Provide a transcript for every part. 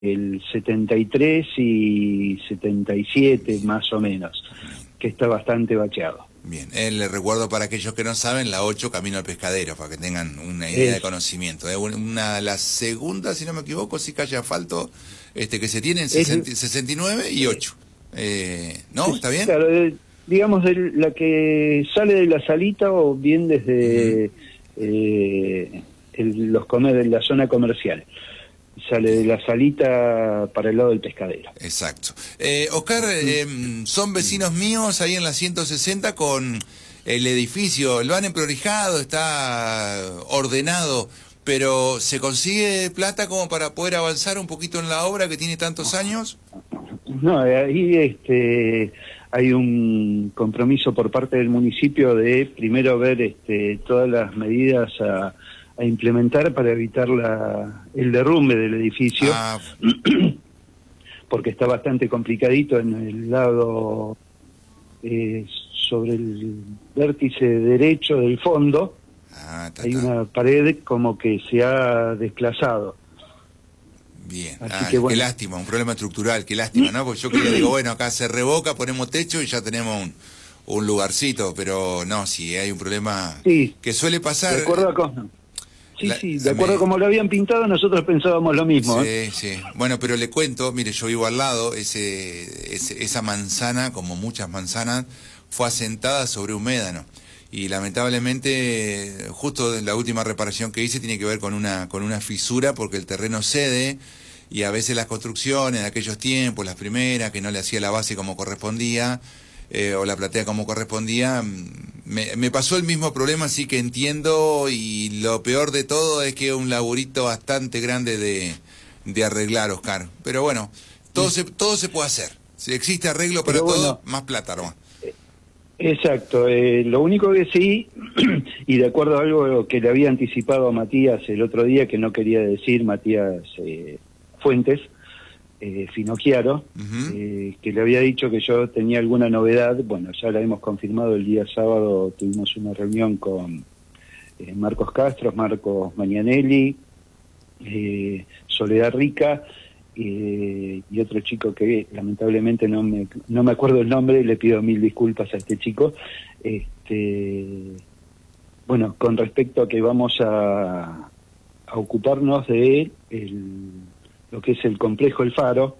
el 73 y 77 más o menos, que está bastante bacheado. Bien, le recuerdo para aquellos que no saben, la 8 camino al pescadero, para que tengan una idea de conocimiento. La segunda, si no me equivoco, sí calle asfalto, que se tiene en 69 y 8. ¿No? ¿Está bien? Claro, digamos la que sale de la salita o bien desde la zona comercial. Sale de la salita para el lado del pescadero. Exacto. Oscar, son vecinos míos ahí en la 160 con el edificio, lo han emprolijado, está ordenado, pero ¿se consigue plata como para poder avanzar un poquito en la obra que tiene tantos años? No, ahí hay un compromiso por parte del municipio de primero ver todas las medidas a implementar para evitar el derrumbe del edificio, porque está bastante complicadito en el lado sobre el vértice derecho del fondo. Hay una pared como que se ha desplazado. Bien, qué lástima, un problema estructural, qué lástima, ¿no? Porque yo digo, bueno, acá se revoca, ponemos techo y ya tenemos un lugarcito, pero no, sí, hay un problema que suele pasar. De acuerdo de acuerdo como lo habían pintado, nosotros pensábamos lo mismo. Sí. Bueno, pero le cuento, mire, yo vivo al lado, esa manzana, como muchas manzanas, fue asentada sobre un médano. Y lamentablemente, justo la última reparación que hice tiene que ver con una fisura, porque el terreno cede, y a veces las construcciones de aquellos tiempos, las primeras, que no le hacía la base como correspondía, o la platea como correspondía, me pasó el mismo problema, así que entiendo, y lo peor de todo es que es un laburito bastante grande de arreglar, Oscar. Pero bueno, todo se puede hacer. Si existe arreglo para todo, más plata, ¿no? Exacto, lo único que sí, y de acuerdo a algo que le había anticipado a Matías el otro día, que no quería decir, Matías Fuentes, Finocchiaro, que le había dicho que yo tenía alguna novedad. Bueno, ya la hemos confirmado. El día sábado tuvimos una reunión con Marcos Castro, Marcos Magnanelli, Soledad Rica y otro chico que lamentablemente no me acuerdo el nombre, le pido mil disculpas a este chico. Bueno, con respecto a que vamos a ocuparnos de lo que es el complejo El Faro.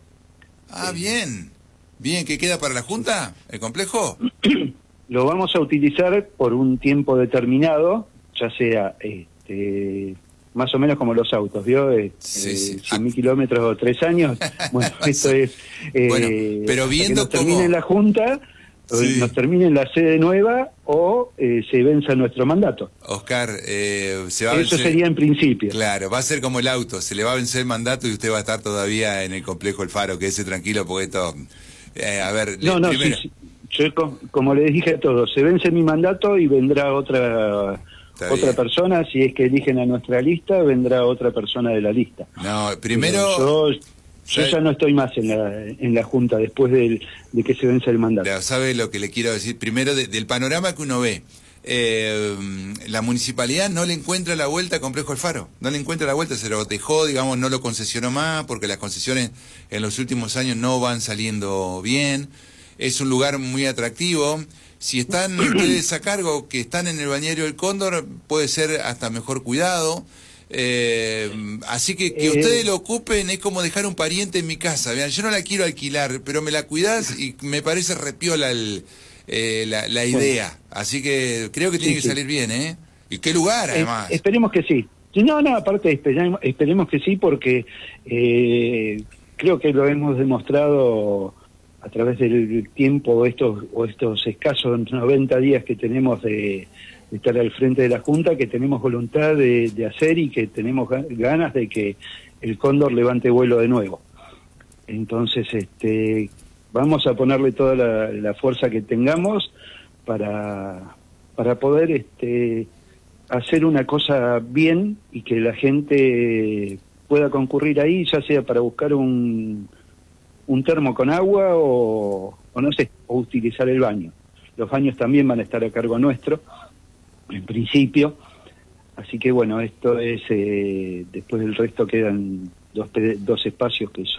Bien, ¿qué queda para la Junta, el complejo? Lo vamos a utilizar por un tiempo determinado, ya sea más o menos como los autos, ¿vio? 100.000 kilómetros o 3 años. Bueno, esto es bueno, pero viendo que nos termine la Junta, nos termine la sede nueva o se venza nuestro mandato. Oscar, se va a vencer. Eso sería en principio. Claro, va a ser como el auto, se le va a vencer el mandato y usted va a estar todavía en el complejo El Faro, quédese tranquilo porque esto... primero... Yo, como le dije a todos, se vence mi mandato y vendrá otra persona. Si es que eligen a nuestra lista, vendrá otra persona de la lista. No, primero... Yo ya no estoy más en la Junta después de que se vence el mandato. ¿Sabe lo que le quiero decir? Primero, del panorama que uno ve, la municipalidad no le encuentra la vuelta al complejo El Faro, no le encuentra la vuelta, se lo dejó, digamos, no lo concesionó más, porque las concesiones en los últimos años no van saliendo bien. Es un lugar muy atractivo. Si están ustedes a cargo, que están en el balneario del Cóndor, puede ser hasta mejor cuidado. Así que ustedes lo ocupen es como dejar un pariente en mi casa. Vean, yo no la quiero alquilar, pero me la cuidás y me parece repiola la idea. Así que creo que tiene que salir bien, ¿eh? ¿Y qué lugar, además? Esperemos que sí. No, aparte esperemos que sí, porque creo que lo hemos demostrado a través del tiempo, estos escasos 90 días que tenemos de estar al frente de la Junta, que tenemos voluntad de hacer y que tenemos ganas de que el Cóndor levante vuelo de nuevo. Entonces, vamos a ponerle toda la fuerza que tengamos para poder hacer una cosa bien y que la gente pueda concurrir ahí, ya sea para buscar un termo con agua o no sé, o utilizar el baño. Los baños también van a estar a cargo nuestro, en principio. Así que bueno, esto es, después del resto quedan dos espacios que